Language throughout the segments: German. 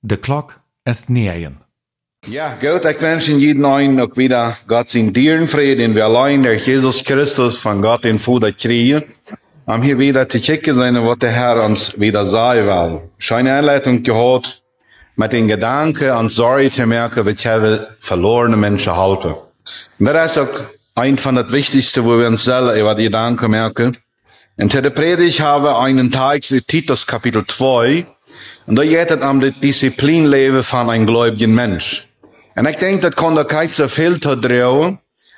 De klok ist 9. Ja, Gott, ich wünsche jeden einen auch wieder Gott sein Dierenfrieden, in wir allein der Jesus Christus von Gott den Vater kriegen, um hier wieder zu checken sein, was der Herr uns wieder sagen will. Scheine Einleitung gehört, mit den Gedanken an Sorge zu merken, wie wir verlorene Menschen helfen. Und das ist auch ein von das Wichtigste, wo wir uns selber über die Gedanken merken. Und der Predigt habe einen Text in Titus Kapitel 2, und da geht es um das Disziplinleben von einem gläubigen Mensch. Und ich denke, das kann da kein so viel zu drehen,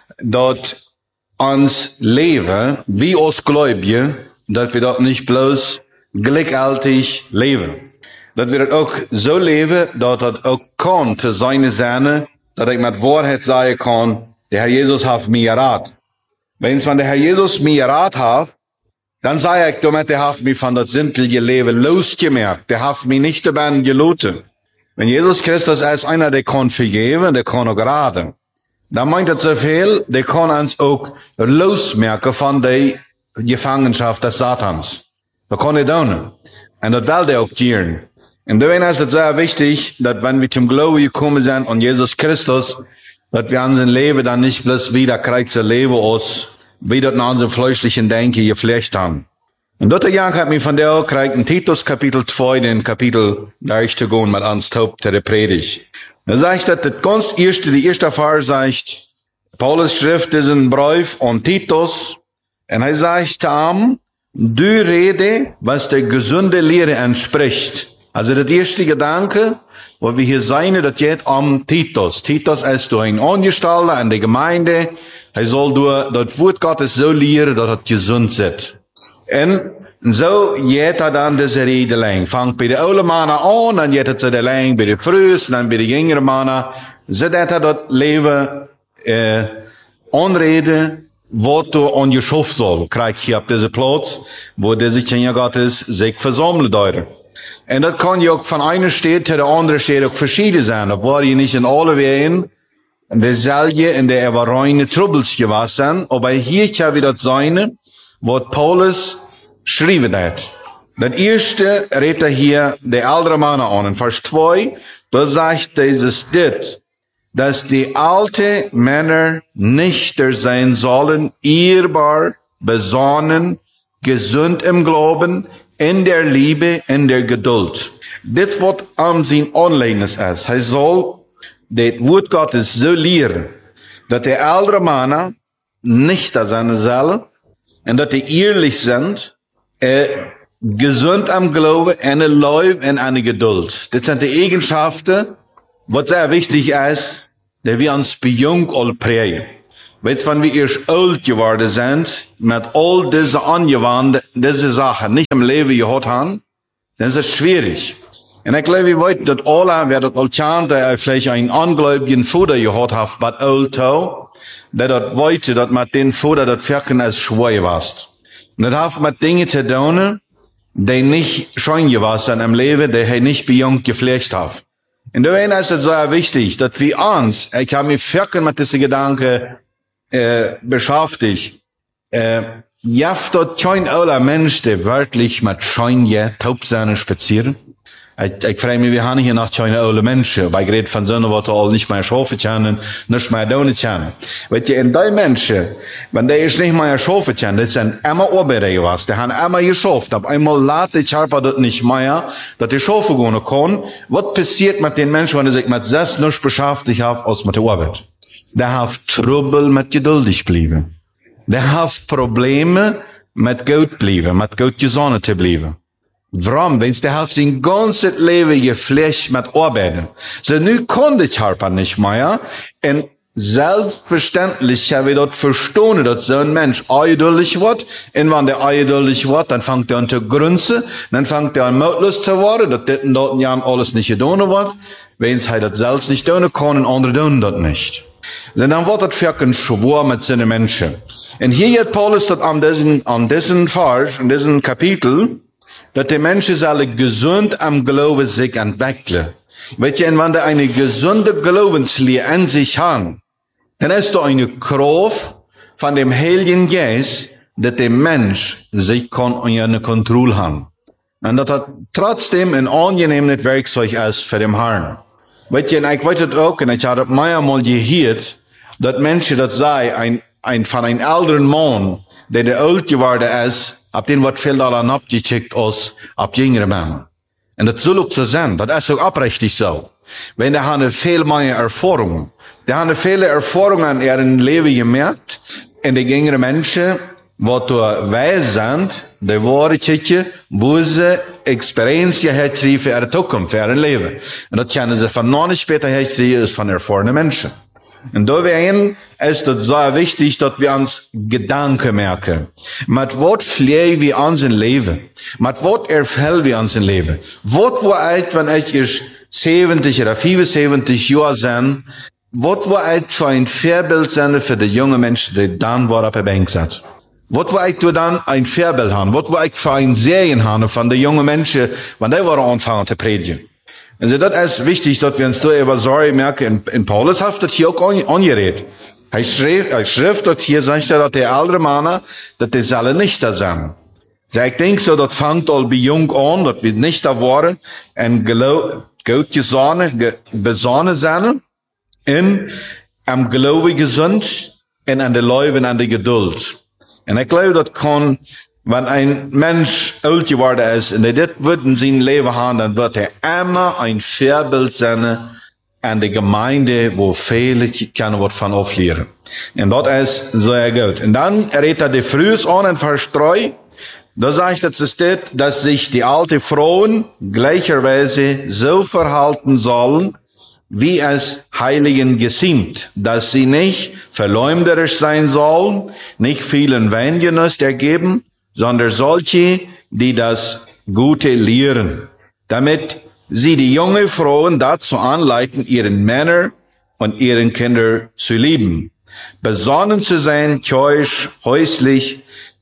dass uns Leben, wie uns Gläubige, dass wir dort nicht bloß gleichzeitig leben. Dass wir das auch so leben, dass das auch kann zu seine Sinne, dass ich mit Wahrheit sagen kann, der Herr Jesus hat mir geraten. Wenn der Herr Jesus mir geraten hat, dann sage ich damit, der hat mich von das sinnliche Leben losgemerkt. Der hat mich nicht dabei gelassen. Wenn Jesus Christus als einer, der kann vergeben, der kann auch raten. Dann meint er so viel, der kann uns auch losmerken von der Gefangenschaft des Satans. Das kann er tun. Und das will der auch tun. Und deswegen ist es sehr wichtig, dass wenn wir zum Glauben gekommen sind an Jesus Christus, dass wir unser Leben dann nicht bloß wieder kreuzen Leben aus, wie das in unserem fleischlichen Denken geflecht haben. Und dort hat mich von der auch gekriegt in Titus Kapitel 2, den Kapitel durchzugehen mit uns Taubt der Predigt. Da sagt das ganz erste, die erste Vers sagt, Paulus schrift diesen Brief an Titus, und er sagt ihm, du rede, was der gesunde Lehre entspricht. Also der erste Gedanke, wo wir hier sein, das geht um Titus. Titus ist ein Angestellter an der Gemeinde. Er soll durch das Wort Gottes so lehren, dass es gesund ist. Und so geht er dann diese Rede lang. Fangt bei den alten Männern an, dann geht er zu der lang bei den Frühsten, dann bei den jüngeren Männern. So dass er das Leben, anrede, was du angeschaffen soll. Krieg hier auf diese Platz, wo diese Kinder Gottes sich versammeln dort. Und das kann ja auch von einer Stadt zu der anderen Stadt auch verschieden sein. Das war ja nicht in alle Wegen. Und derselbe, in der er war reine Troubles gewesen, aber hier kann wieder sein, was Paulus schrieben hat. Das erste redet er hier der ältere Männer an. In Vers 2, da sagt dieses dit, dass die alte Männer Nichter sein sollen, ehrbar, besonnen, gesund im Glauben, in der Liebe, in der Geduld. Das, was am sein Anlehnnis ist. Er soll das Wort Gottes so lehren, dass die ältere Männer nicht sein sollen, und dass die ehrlich sind, gesund am Glauben, eine Liebe und eine Geduld. Das sind die Eigenschaften, was sehr wichtig ist, dass wir uns bei jung all prägen. Weißt, wenn wir erst alt geworden sind, mit all diese angewandten, diese Sachen nicht im Leben gehabt haben, dann ist es schwierig. Und ich glaube, wir wissen, dass alle, wer das Altan, der vielleicht einen ungläubigen Vater gehabt hat, bei Alto, der das wollte, dass mit den Vater das Wirken als schwer war. Und das hat mit Dingen zu tun, die nicht schön gewesen sind im Leben, die er nicht bei jung gepflegt hat. Und deswegen ist es sehr wichtig, dass wir uns, ich habe mich wirklich mit diesen Gedanken beschäftigt. Jaft dort kein aller Mensch, der wirklich mit Scheine taub sein spazieren. Ich frage mich, wir haben hier noch keine alle Menschen. Bei Gerät von Söhnen, wo all nicht mehr schaffen können, nicht mehr tun können. Weil in die Menschen, wenn die ist nicht mehr schaffen können, das sind immer Arbeiter gewesen. Die haben immer geschafft. Auf einmal lässt die Charpa das nicht mehr, dass die schaffen gehen können. Was passiert mit den Menschen, wenn sie sich mit das nicht beschäftigt haben, als mit der Arbeit? Der hat Trouble mit geduldig bleiben. Der hat Probleme mit gut bleiben, mit gut gesonnen zu bleiben. Warum? Weil der hat sein ganzes Leben geflecht mit Arbeiten. So nu kann die Charpa nicht mehr. Und selbstverständlich haben wir dort verstanden, dass so ein Mensch eiduldig wird. Und wenn der eiduldig wird, dann fängt er an zu grunzen. Dann fängt er an mutlos zu werden, dass das in dort Jahren alles nicht getan wird. Wenn es das selbst nicht tun kann, und andere tun das nicht. Und dann wird das für ein Schwur mit seinen Menschen. Und hier hat Paulus das an diesen Vers, in diesem Kapitel, dass die Menschen sollen gesund am Glauben sich entwickeln. Weißt du, wenn der eine gesunde Glaubenslehre an sich haben, dann ist da eine Kraft von dem Heiligen Geist, dass der Mensch sich kann unter Kontrolle haben. En dat het trotzdem een angeneem werkzeug is voor de Herrn. Weet je, en ik weet het ook, en ik had het mij eenmaal gehoord, dat mensen dat zei, van een ouderen man, die de oud geworden is, op den wordt veel al aan opgecheckt als op jongere mannen. En dat zal ook zo zijn, dat is ook oprechtig zo. Want die hebben veel meer ervaringen. Die hebben vele ervaringen in hun leven gemerkt, en de jongere mensen, wat wij zijn, die waren checken, wo ze experientie hebben voor de toekomst, voor hun leven. En dat kunnen ze van nog niet später hebben, is van ervaren mensen. En daarin is het zeer wichtig, dat we ons Gedanken merken. Met wat vliegen we ons in leven? Met wat ervullen we ons in leven? Wat wordt uit, wanneer ik 70 of 75 jaar zijn, wat wordt uit voor een voorbeeld zijn voor de jonge mensen die dan worden op de bank zitten? Wat wil ik dan een voorbeeld hebben? Wat wil ik voor een serie hebben van de jonge mensen, wanneer die worden aanvangen te predigen? En so, dat is wichtig, dat we uns da über Sorge merken. In Paulus hat das hier auch angeredet. Hij schreef dat hier, sagt dat de oudere mannen, dat die zullen nicht da zijn. Dus ik denk zo, dat vangt al bij jong aan, dat we nicht da waren, en goed bezonnen zijn, en am geloven gezond, en aan de leuven en de geduld. En ik geloof dat kan, wenn ein Mensch alt geworden ist, und dit wird in sein Leben haben, dann wird immer ein Vorbild sein an die Gemeinde, wo viele können was von auflehren. Und das ist sehr gut. Und dann redet die Frühs an in Vers 3, da sagt es steht, dass sich die alte Frauen gleicherweise so verhalten sollen, wie es Heiligen gesiemt, dass sie nicht verleumderisch sein sollen, nicht vielen Weingenuss ergeben, sondern solche, die das Gute lehren, damit sie die jungen Frauen dazu anleiten, ihren Männer und ihren Kinder zu lieben, besonnen zu sein, keusch, häuslich,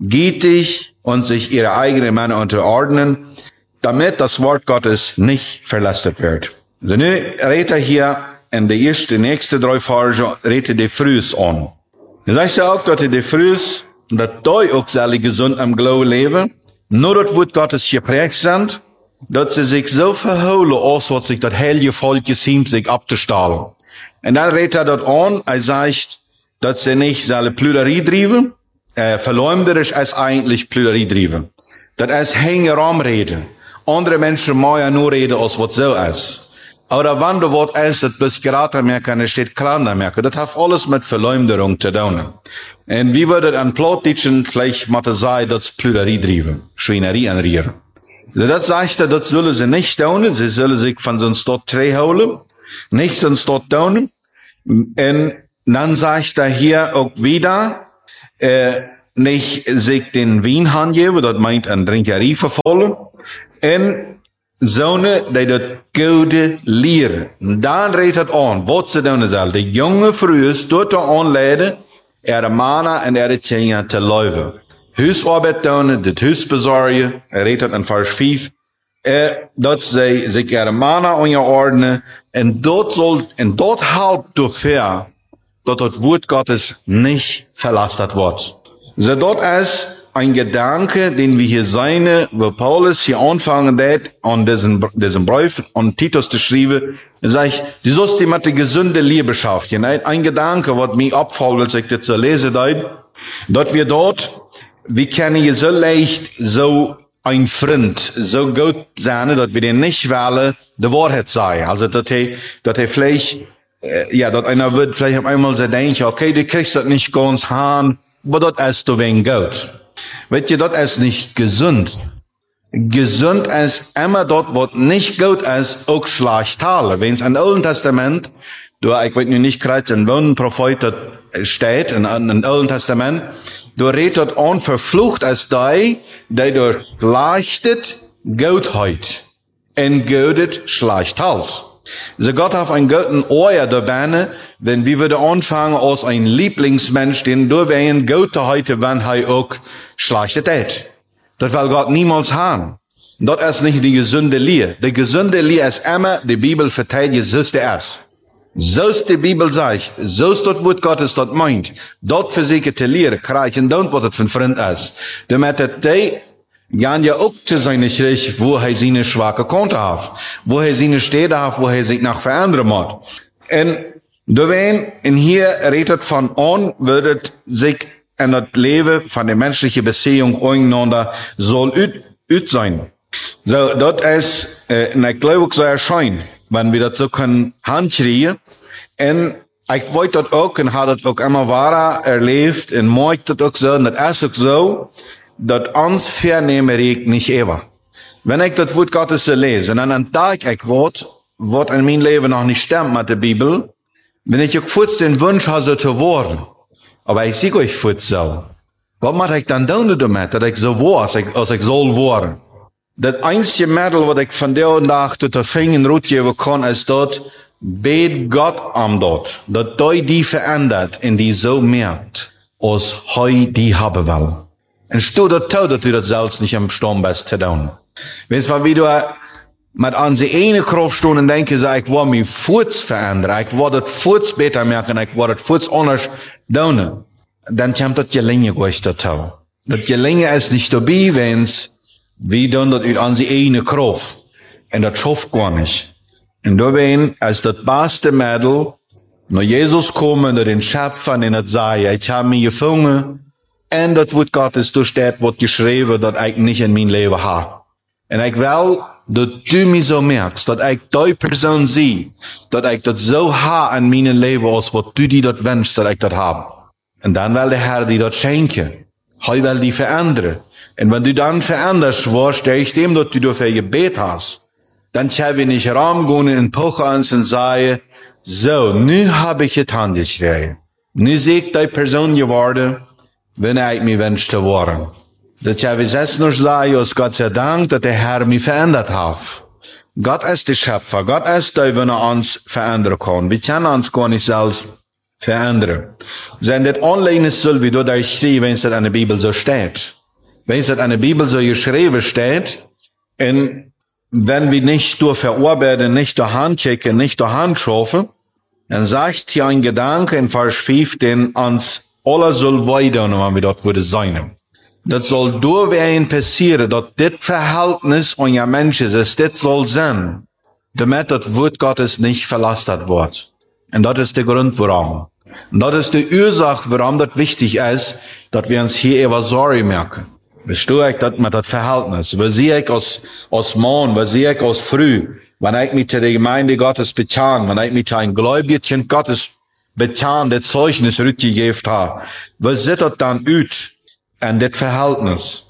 gütig und sich ihre eigenen Männer unterordnen, damit das Wort Gottes nicht verlästert wird. Also nu redet hier in de nächste 3 Verse, redet die Frühs an. Das heißt ja auch, dass die Frühs, dat die ook zullen gezond am Glauben leven, nur dat Wort Gottes geprägt sind, dat sie sich so verholen, als wat sich dat heilige Volk gesiemt, sich abzustahlen. Und dann redet dat an, sagt, dat sie nicht sollen Plüderie driven, verleumderisch als eigentlich Plüderie driven. Dat is geen raamreden. Andere mensen mogen nur reden, als wat so ist. Oder wann du wat ist, dat bis geraten merken, es steht klander merken. Dat hat alles mit Verleumderung zu tun. En wie würde an Plattdeutschen vielleicht mal sagen, dass Plüderie driven, Schweinerie anrieren. So, das sagt er, das sollen sie nicht tun, sie sollen sich von so einem Stott Treh holen, nicht so ein Stott tun. Und dann sagt er hier auch wieder, nicht sich den Wein hangeben, das meint an Trinkerie verfolgen, und Zonen, die das Gute lehren. Dann redet an, was sie tun sollen. Die junge Frühs dort anleiden, Mannen en kinderen te leven. Huisarbeid doen, het huis bezorgen, redet in vers 5, dat zij zich Mannen onderordnen, en dat helpt ervoor, dat het woord Gottes niet verlastet wordt. So, dat is ein Gedanke, den wir hier sehen, wo Paulus hier anfangen hat, an diesen Brief an Titus zu schreiben, sag ich, du sollst die mit der gesunde Liebe schaffen. Ein Gedanke, was mich abfällt, als ich das so lese, dass wir dort, wir können hier so leicht so ein Freund, so gut sein, dass wir den nicht wollen, die Wahrheit sagen. Also, dass er vielleicht, dass einer wird vielleicht auf einmal so denken, okay, du kriegst das nicht ganz hin, aber das ist doch wenig gut. Weet je, dat is niet gezond. Gezond is immer dat wat niet goed is, ook slecht talen. Wenn es in het Oude Testament, ik weet nu niet krijgt, in welke profeet dat staat, in het Oude Testament, redt dat aan vervloekt is die door leichtet goedheid en goedet slecht talt. So Gott hat einen guten Ohr dabei, wenn wir wieder anfangen als ein Lieblingsmensch, den du ein guter heute, wenn er auch schlechte tät. Das will Gott niemals haben. Das ist nicht die gesunde Lehre. Die gesunde Lehre ist immer, die Bibel verteidigt, so ist der erst. So ist die Bibel sagt, so ist das Wort Gottes, das meint. Dort für sich zu lehren, kriegen, und was das für ein Freund ist. Damit die gaan ja ook te zijn schrift, wo hij zijn zwakke kanten heeft. Wo hij zijn steden heeft, wo hij zich nog veranderen moet. En doorheen, en hier redt het van aan, wordt het zich in het leven van de menselijke beziehung ondereinander zal uit zijn. So, dat is, en ik geloof ook zo schön, wenn wir dat zo kunnen handkrijgen. En ik weet dat ook, en had het ook immer waar erlebt, en maakt het ook zo, en dat is ook zo, dat ons vernemen ik niet eeuwig. Wenn ik dat woord Gottes lees, en dan ontdek ik wat in mijn leven nog niet stemt met de Bibel, wenn ich ook voets den Wunsch habe, so te worden. Aber ich zie euch voets zo. Wat moet ik dan doen damit, dat ik zo word, als ik zal worden? Dat einzige middel wat ik van de dag tot de vinger roet geven kan, is dat, bid God om dat. Dat hij die verandert en die zo merkt, als hij die hebben wil. En stu dat toe dat u dat zelfs niet imstande bent te doen. Weet je wie du met onze ene kracht staan en denken, zo, ik wil mijn voets veranderen, ik wil het voets beter merken, ik wil het voets anders doen. Dan komt dat je linie goed dat toe. Dat je linie is niet stabiel, wens, wie doen dat uit onze ene kracht. En dat schafft gewoon niet. En doorheen is dat beste middel, naar Jezus komen, naar den Schöpfer en het zeggen, ik heb me gevonden, en dat woord Gottes door staat wordt geschreven, dat ik niet in mijn leven heb. En ik wil, dat u mij zo merkt, dat ik die persoon zie, dat ik dat zo heb in mijn leven, als wat u die dat wenst, dat ik dat heb. En dan wil de Heer die dat schenken. Hij wil die veranderen. En wenn du dann verandert wirst, dem, dat u dafür gebet hast, dann kann wir nicht rausgehen und pochen uns und sagen, so, nu habe ich het handgeschreven. Nu zie ik die persoon geworden, wenn ich mich wünsche zu worden. Dat kann wir selbst nur sagen, als Gott sei Dank, dass der Herr mich verändert hat. Gott ist der Schöpfer, Gott ist der, wenn uns verändern kann. Wir können uns gar nicht selbst verändern. Zijn dit online is, wie du da geschrieben, wenn es in der Bibel so steht. Wenn es in der Bibel so geschrieben steht, und wenn wir nicht durch verarbeiten, nicht durch Handchecken, nicht durch Handschaffen, dann sagt hier ein Gedanke in Vers 5, den uns alle soll weiter, wenn wir dort würde sein. Das soll durchwehen passieren, dass das Verhältnis unter Menschen ist, das soll sein, damit das Wort Gottes nicht verlastet wird. Und das ist der Grund, warum. Und das ist die Ursache, warum das wichtig ist, dass wir uns hier über Sorge merken. Verstehe ich das mit das Verhältnis? Was sehe ich als Mann, was sehe ich als Früh, wenn ich mich zu der Gemeinde Gottes bekann, wenn ich mich zu ein Gläubigchen Gottes bekann, das Zeugnis rückgegeben habe, was sieht das dann aus in das Verhältnis?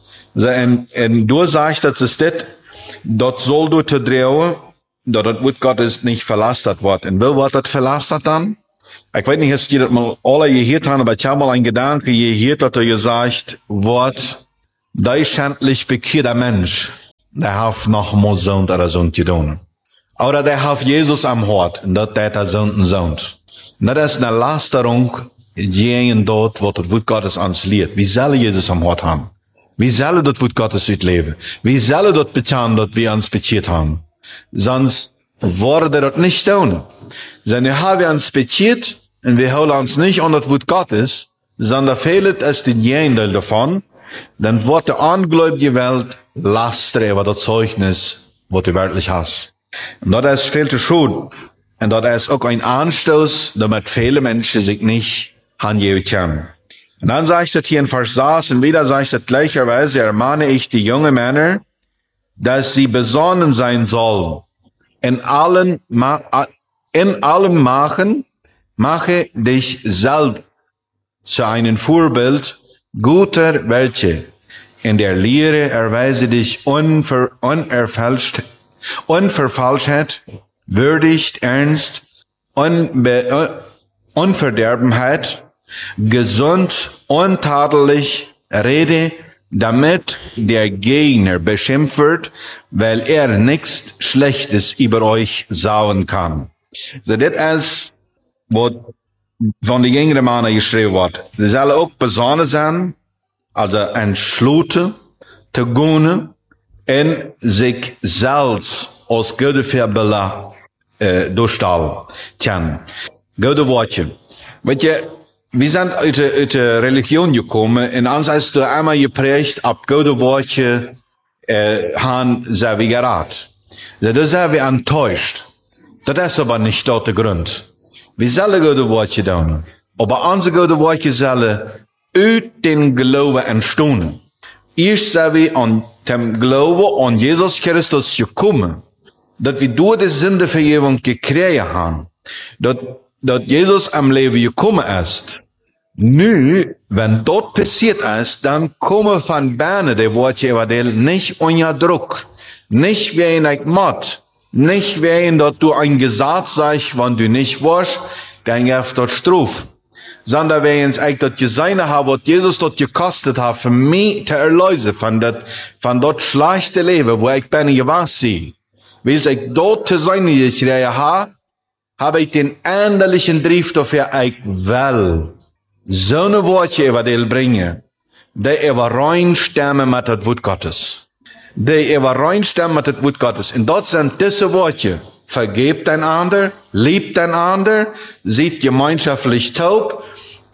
Und du sagst, das ist das soll du zu drehen, dass das Wort Gottes nicht verlastet wird. Und wo wird das verlastet dann? Ich weiß nicht, ob ihr das mal alle gehört haben, aber ich habe mal einen Gedanke gehört, dass gesagt wird, der schändlich bekehrter Mensch, der hat noch mal Sohn oder Sohn getan. Oder der hat Jesus am Hort, und das der Sohn. Das ist eine Lasterung, die dort, wo das Wort Gottes uns lehrt. Wie soll Jesus am Hort haben? Wie soll das Wort Gottes leben? Wie soll das bezahlen, dass wir uns bekehrt haben? Sonst würde das nicht tun. Sondern haben wir uns bekehrt, und wir holen uns nicht an das Wort Gottes, sondern fehlt es den Gegenteil davon, dann wird die ungläubige Welt lastern über das Zeugnis, was du wirklich hast. Und das ist viel zu schön. Und das ist auch ein Anstoß, damit viele Menschen sich nicht hingeben können. Und dann sagt das hier in Vers 6, und wieder sagt das gleicherweise, ermahne ich die jungen Männer, dass sie besonnen sein sollen. In allem mache dich selbst zu einem Vorbild guter Welche. In der Lehre erweise dich Unverfälschtheit, würdig, ernst, Unverderbenheit, gesund, untadelig, rede, damit der Gegner beschimpft wird, weil er nichts Schlechtes über euch sagen kann. So, das ist, was von den jüngeren Männern geschrieben wird. Sie sollen auch besonnen sein, also entschlossen, zu gehen, und sich selbst als gute Vorbilder durchstellen können. Gute Worte. Weet je, wir sind uit de Religion gekommen, und uns ist da einmal geprägt, ab gute Worte han zijn we geraad. Dat zijn we enttäuscht. Dat is aber nicht dort der Grund. Wir sollen Gottes Wortje doen. Aber onze Gottes Wortje zullen uit den Glauben entstehen. Eerst zijn we aan dem Glauben an Jesus Christus gekommen. Dat we door de Sündevergebung gekregen haben. Dat Jesus am Leben gekommen ist. Nu, wenn dort passiert ist, dann kommen von Berne die Worte Evangelium nicht unter Druck. Nicht wie ein Mord. Nicht wie ein, dass du ein Gesetz sagst, wenn du nicht warst, dann gibt dort Straf. Sondern wie uns eigentlich das Gesehen haben, was Jesus dort gekostet hat, für mich zu erlösen, von dort schlechte Leben, wo ich bin gewesen. Weil ich dort zu sein, ich habe ich den endlichen Drift dafür, ich will so eine Worte Evangelium bringen, die übereinstimmen mit das Wort Gottes. Die übereinstimmen mit das Wort Gottes. Und dort sind diese Worte. Vergebt einander, liebt einander, seid gemeinschaftlich taub,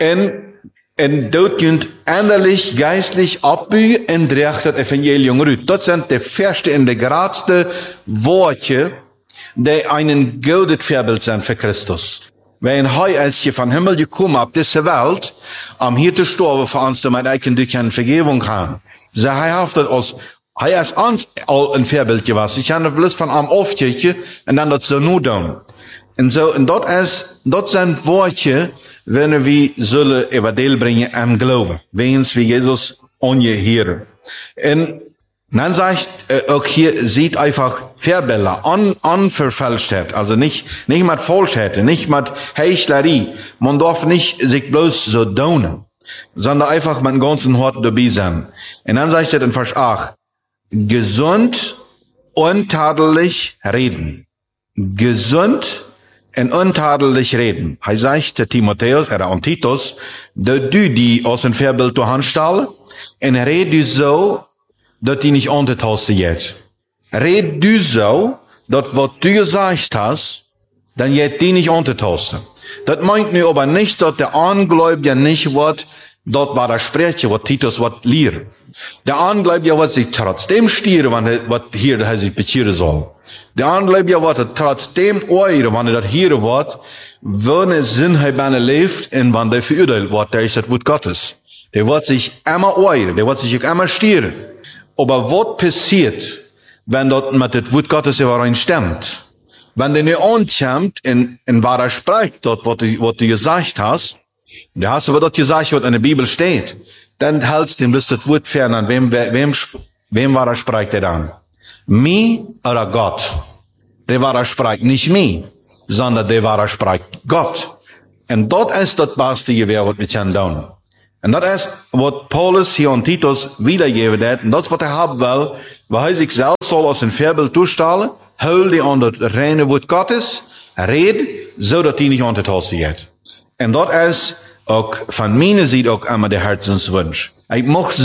und dort könnt endlich geistlich abbühen und recht das Evangelium rüht. Das sind die erste und die geradste Worte, die einen goldet Vorbild sind für Christus. Wenn er als je von Himmel gekommen auf diese Welt, hier zu sterben für uns, damit ich durch eine Vergebung haben. So hat das als er ist uns all ein Vorbild gewesen. Ich habe bloß von einem aufgekriegt und dann das so nur tun. Und so, und dort sind Worte, wenn wir sollen Evangelium bringen am Glauben. Wenn wir Jesus angehören. Und dann sagt, auch hier sieht einfach Vorbilder, unverfälscht, also nicht mit Falschheit, nicht mit Heuchlerie. Man darf nicht sich bloß so tun, sondern einfach mit dem ganzen Hort dabei sein. Und dann sagt er in Vers 8, gesund, untadelig reden. Gesund und untadelig reden. Er sagt der Timotheus, und Titus, dass du die aus dem Vorbild zur Hand stellen, und red du so, dass die nicht untertauscht wird. Red du so, dass was du gesagt hast, dann wird die nicht untertauscht. Das meint nur aber nicht, dass der Angläubige nicht wird, dort war der Sprecher, was Titus wird lehren. Der Angläubige wird sich trotzdem stieren, was hier sich beziehen soll. Der Angläubige wird trotzdem euren, wenn er das hier wird, wenn es Sinn hat, wenn er lebt, und wenn der verurteilt wird, der ist das Wort Gottes. Der wird sich immer euren, der wird sich immer stieren. Aber was passiert, wenn dort mit dem Wort Gottes übereinstimmt? Wenn der nicht ankommt, und was er spricht, dort, was du gesagt hast, da hast du aber dort gesagt, was in der Bibel steht, dann hältst du ihm das Wort fern an. Wem war er spricht er dann? Mi oder Gott? Der war er spricht nicht mi, sondern der war er spricht Gott. Und dort ist das beste Gewehr, was wir können tun. Und das ist, was Paulus hier an Titus wiedergeben hat. Und das, was er haben will, weil er sich selbst soll aus dem Vorbild durchstellen, hol die an das reine Wort Gottes, red, so dass die nicht untertauscht wird. Und das ist auch von meiner Seite auch immer der Herzenswunsch. Ich möchte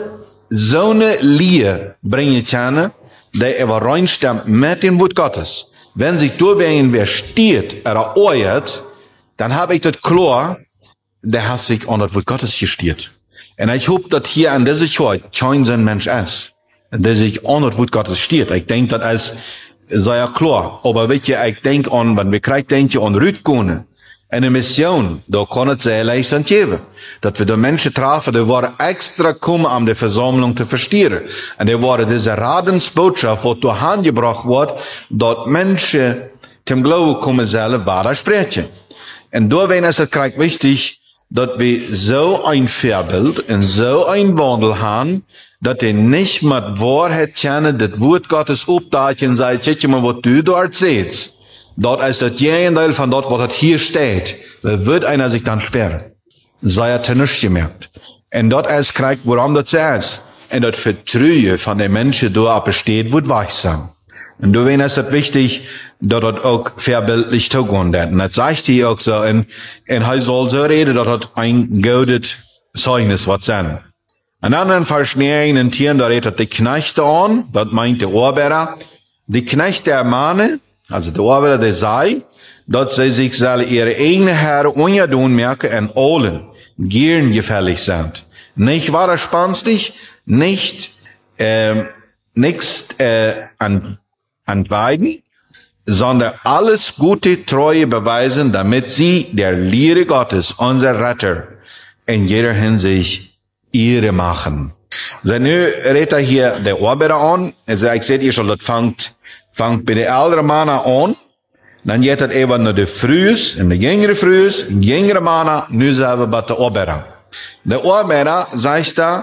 so eine Lehre bringen können, die übereinstimmt mit dem Wort Gottes. Wenn sich durchwegen wer steht oder euert, dann habe ich das klar, der hat sich an das Wort Gottes gestiert. Und ich hoffe, dass hier an dieser Zeit kein so ein Mensch ist, der sich an das Wort Gottes steht. Ich denke, das ist sehr klar. Aber wisst ihr, ich denke an, wenn wir kriegen, denke ich an Rüdkonen. Eine Mission, da kann es sehr leicht geben. Dass wir die Menschen trafen, die waren extra kommen, um die Versammlung zu verstehen. Und die waren diese Radensbotschaft, die durch Hand gebracht wird, dass Menschen zum Glauben kommen sollen, was er sprechen. Und deswegen ist es gerade wichtig, dass wir so ein Vorbild und so ein Wandel haben, dass die nicht mit Wahrheit kennen, das Wort Gottes aufdachen, sagt, schau mal, was du dort siehst. Dort ist das Gegenteil von dort, was hier steht. Wird einer sich dann sperren? Sei er nicht gemerkt. Und dort ist Krieg, woran das ist. Und das Vertrauen von den Menschen dort besteht, wird weich sein. Und deswegen ist es wichtig, dass das auch verbildlich zugehen wird. Und das sagt hier auch so, und er soll so reden, dass das ein gutes Zeugnis wird sein. An anderen verschnährigen Tieren, da redet die Knechte an, das meint der Arbeiter. Die Knechte ermahnen, also der Arbeiter, der sei, dass sie sich selber ihre eigene Herren unjadun merken und allen gern gefällig sind. Nicht widerspenstig, nicht nichts entweigen, sondern alles gute Treue beweisen, damit sie der Lehre Gottes, unser Retter, in jeder Hinsicht Ehre machen. So, nu redet hier der Oberer an. Also ich sehe ihr schon, das fängt bei den älteren Männern an. Dann geht das eben nach der Frühs, in der jüngere Männer, nu sind wir bei der Oberer. Der Oberer sagt da,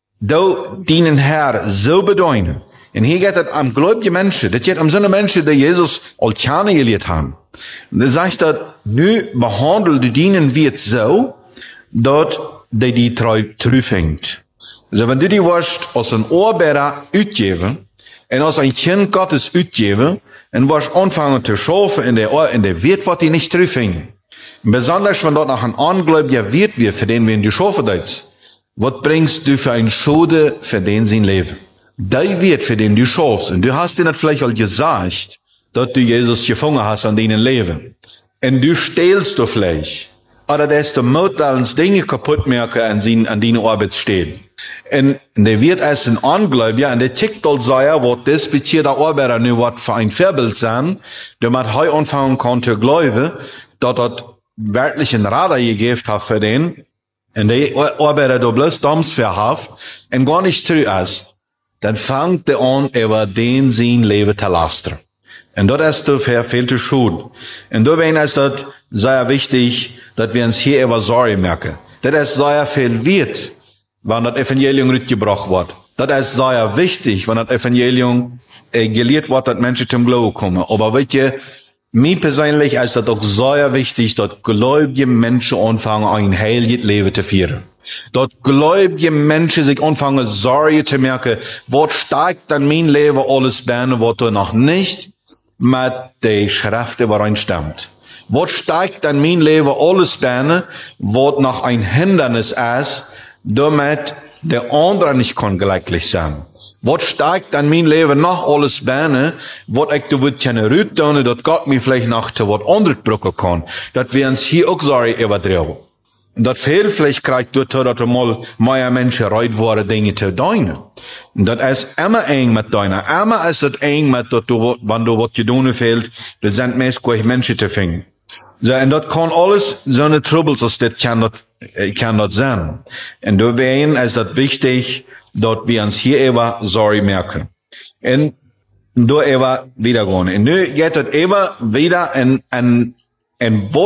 du dienen Herr so bedeuten. Und hier geht es am gläubigen Menschen, das geht um so eine Menschen, die Jesus als Jahre gelehrt haben. Und er sagt dat, nu behandelt die dienen wird so, dat die treu fängt. Also wenn du die wirst als ein Oberer uitgeven, en als ein Kind Gottes uitgeven, en wirst anfangen zu schaffen in der Welt, wat die nicht terugfängt. Besonders wenn dort noch ein Ungläubiger wird, für den wir in die Schafe deutst. Was bringst du für ein Schode, für den sie leben? Der wird, für den du schaffst. Und du hast ihnen vielleicht auch gesagt, dass du Jesus gefangen hast an deinen Leben. Und du stehlst du vielleicht. Oder dass du mutwillens Dinge kaputt machen an deiner Arbeit stehen. Und der wird als ein Ungläubiger, und der tickt als sei, was das bezieht der Arbeiter nur was für ein Vorbild sein, damit heu anfangen kann zu glauben, dass das wirklich ein Radar gegeben hat für den, und der Arbeiter da bloß Doms verhaft, und gar nicht treu ist, dann fängt er an, über den sein Leben zu lastern. Und das ist dafür viel zu schuld. Und deswegen ist das sehr wichtig, dass wir uns hier über Sorge merken. Das ist sehr viel wert, wenn das Evangelium mitgebracht wird. Das ist sehr wichtig, wenn das Evangelium gelehrt wird, dass Menschen zum Glauben kommen. Aber wisst ihr, mir persönlich ist das auch sehr wichtig, dass gläubige Menschen anfangen, ein heiliges Leben zu führen. Dass gläubige Menschen sich anfangen, Sorge zu merken, was steigt an mein Leben alles bei, was du noch nicht mit der Schrift übereinstimmt. Was steigt an mein Leben alles bei, was noch ein Hindernis ist, damit der andere nicht kann glücklich sein. Was steigt an mein Leben noch alles bei, was ich da wird keine Rüte tun, dass Gott mir vielleicht noch zu was anderes brücken kann. Dass wir uns hier auch Sorge überdrehen. Und das viel vielleicht kriegt dazu, dass mal mehr Menschen reit waren, Dinge zu tun. Und das ist immer eng mit deiner. Immer ist das eng mit, dass du, wenn du was zu tun fehlt, das sind meist Menschen zu finden. So, und das kann alles so eine Troubles, als das kann das sein. Und deswegen ist das wichtig, dass wir uns hier immer Sorge merken. Und da immer wieder gehen. Und nu geht das immer wieder in was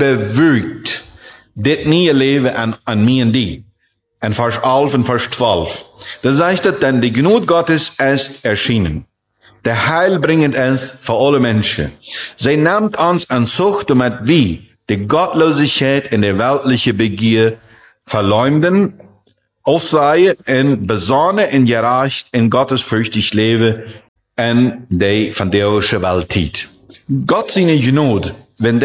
bewirkt das neue Leben an mir und die. In Vers 11 und Vers 12. Da sagt es, denn die Gnade Gottes ist erschienen. Der Heilbringend ist für alle Menschen. Sie nimmt uns an Zucht, damit wir die Gottlosigkeit in der weltliche Begier verleumden, aufsehen, in Besonne, in gerecht, in gottesfürchtig leben, in der von der Welt tiet. Gott seine Gnade, wenn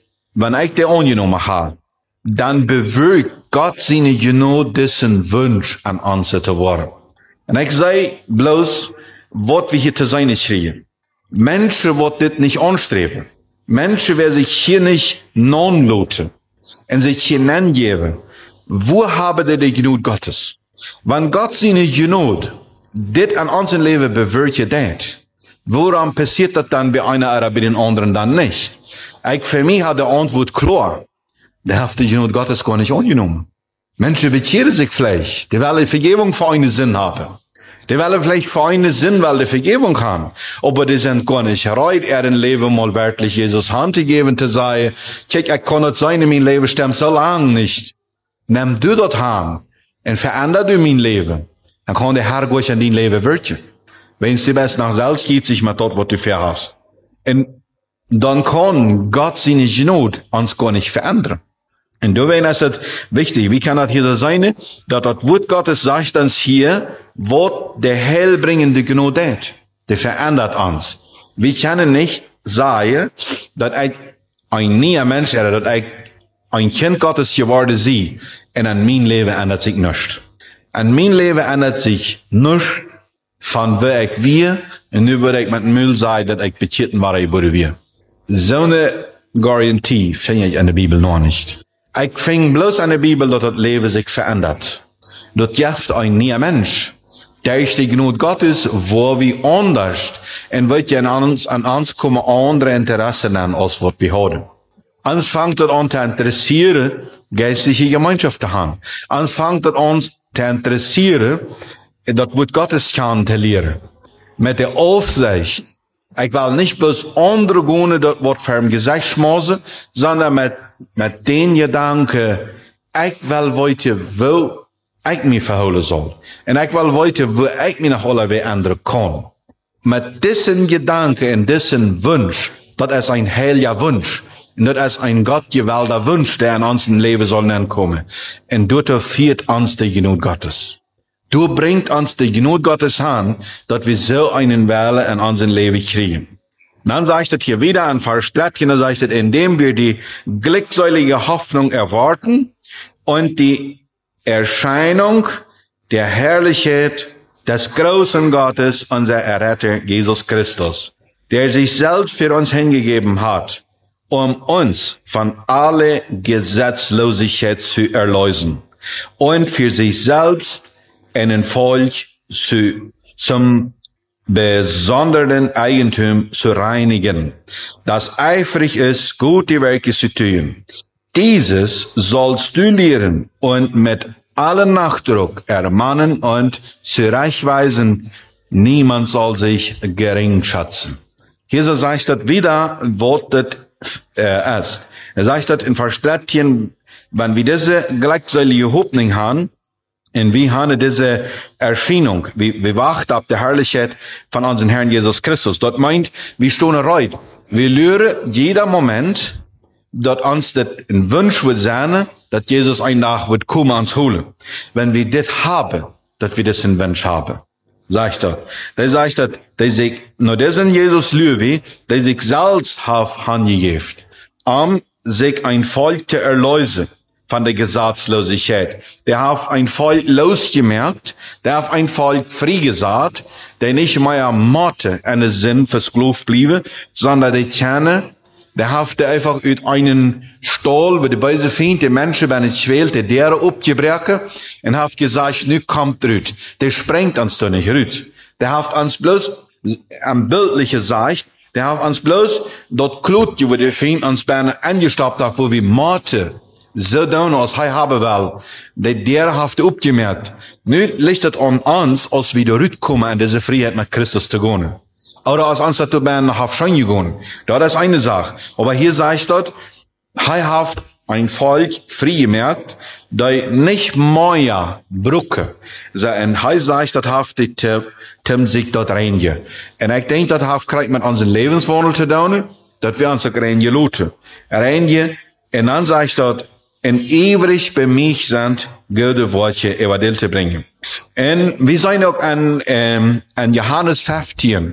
ich die angenommen habe, dann bewirkt Gott seine Gnade diesen Wunsch an uns zu werden. Und ich sage bloß, was wir hier zu sein schreien. Menschen, die das nicht anstreben. Menschen, die sich hier nicht non-loten und sich hier nennen, wo haben die Gnade Gottes? Wenn Gott seine Gnade das an unserem Leben bewirkt hat, woran passiert das dann bei einer oder bei den anderen dann nicht? Für mich hat die Antwort klar. Der hat die Gnade Gottes gar nicht angenommen. Menschen bekehren sich vielleicht. Die wollen Vergebung für einen Sinn haben. Die wollen vielleicht für einen Sinn, weil die Vergebung haben. Aber die sind gar nicht bereit, ihren Leben mal wirklich Jesus Hand zu geben, zu sagen, check, ich kann nicht sein, mein Leben stimmt so lange nicht. Nimm du das Hand und veränder du mein Leben. Dann kann der Herr gut an dein Leben wirken. Wenn es dir best nach selbst geht, sich mal dort, was du verhast. Und dann kann Gott seine Gnade uns gar nicht verändern. Und deswegen ist es wichtig, wie kann das hier sein, dass das Wort Gottes sagt uns hier, was der heilbringende Gnade hat. Der verändert uns. Wir können nicht sagen, dass ich ein neuer Mensch oder dass ich ein Kind Gottes geworden bin, und an mein Leben ändert sich nichts. An mein Leben ändert sich nichts, von wer ich wir, und nur würde ich mit dem Müll sagen, dass ich betreten war, ich wurde wir. So eine Garantie finde ich in der Bibel noch nicht. Ich finde bloß an der Bibel, dass das Leben sich verändert. Das gibt ein neuer Mensch. Durch die Gnade Gottes, wo wir anders, und wird ja an uns kommen andere Interessen an, als was wir haben. Uns fängt es an zu interessieren, geistliche Gemeinschaft zu haben. Uns fängt es an zu interessieren, das Wort Gottes zu lehren. Mit der Aufsicht, ich will nicht bloß andere Gune dort Wort für ein Gesicht schmausen, sondern mit den Gedanken, ich will weiter, wo ich mich verholen soll. Und ich will weiter, wo ich mich noch alle ändern kann. Mit diesen Gedanken und diesen Wunsch, das ist ein heiliger Wunsch. Und das ist ein gottgewählter Wunsch, der in unserem Leben soll ankommen. Und dort führt uns die Gnade Gottes. Du bringt uns die Gnade Gottes an, dass wir so einen Wähler in unserem Leben kriegen. Und dann sagt es hier wieder an Vers 13, da sagt es, indem wir die glückselige Hoffnung erwarten und die Erscheinung der Herrlichkeit des großen Gottes, unser Erretter Jesus Christus, der sich selbst für uns hingegeben hat, um uns von aller Gesetzlosigkeit zu erlösen und für sich selbst einen Volk zum besonderen Eigentum zu reinigen, das eifrig ist, gute Werke zu tun. Dieses sollst du lehren und mit allem Nachdruck ermahnen und zurechtweisen. Niemand soll sich gering schätzen. Hier so sagt das wieder, was das ist. Er sagt das in Vers 13, wenn wir diese glückselige Hoffnung haben, und wir haben diese Erscheinung, wir warten auf die Herrlichkeit von unserem Herrn Jesus Christus. Das meint, wir stehen bereit. Wir lernen jeder Moment, dass uns das ein Wunsch wird sein, dass Jesus ein Tag wird kommen uns holen. Wenn wir das haben, dass wir das in Wunsch haben. Sagt er. Der sagt, der sich, nur diesen Jesus Löwe, der sich selbst hat angegeben, sich ein Volk zu erlösen von der Gesetzlosigkeit. Der hat ein Volk losgemerkt, der hat ein Volk freigesagt, der nicht mehr Motte einen Sinn versklavt bliebe, sondern der Tjane, der hat einfach uit einen Stall, wo die böse Feind, die Menschen, wenn es schwelt, die Dere abgebrochen, und hat gesagt, nu kommt rüt. Der sprengt uns doch nicht rüt. Der hat uns bloß, am bildlichen sagt, der hat uns bloß, dort Klutje, wo die Feind uns beinahe angestoppt hat, wo wir Motte, so down als hij hebben wel, der hat abgemerkt. Nu ligt het an uns, als wir zurückkommen in diese Freiheit mit Christus zu gehen. Oder als uns das nach schon gehen. Das ist eine Sache. Aber hier sagt dort, hij hat ein Volk freigemerkt, die nicht mehr brücke. Und hij sagt, das hat die sich dort reinigen. Und ich denke, das hat gleich mit unserem Lebenswandel zu tun, dass wir uns auch reinigen lassen. Reinigen, und dann sagt dort, en ewig bei mich sind, Gottes Worte Evangelium zu bringen. Und wir sind auch an Johannes 15.